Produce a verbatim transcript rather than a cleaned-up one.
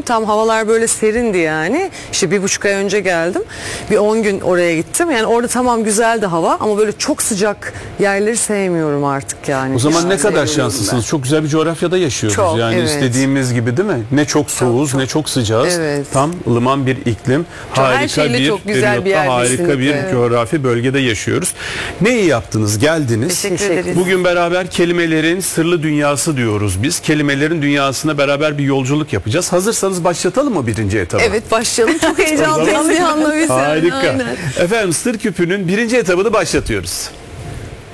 Tam havalar böyle serindi yani. İşte bir buçuk ay önce geldim. Bir on gün oraya gittim. Yani orada tamam güzeldi hava ama böyle çok sıcak yerleri sevmiyorum artık yani. O zaman yani ne kadar şanslısınız. Ben. Çok güzel bir coğrafyada yaşıyoruz. Çok, yani evet. istediğimiz gibi değil mi? Ne çok soğuğuz, çok, çok. ne çok sıcağız. Evet. Tam ılıman bir iklim. Çok, harika bir çok güzel bir yer, harika bir evet. coğrafi bölgede yaşıyoruz. Ne iyi yaptınız. Geldiniz. Teşekkür ederiz. Bugün beraber kelimelerin sırlı dünyası diyoruz biz. Kelimelerin dünyasına beraber bir yolculuk yapacağız. Hazırsanız başlatalım mı birinci etabı? Evet, başlayalım. Çok heyecanlıyım. Harika. Aynen. Efendim, Sır Küpü'nün birinci etabını başlatıyoruz.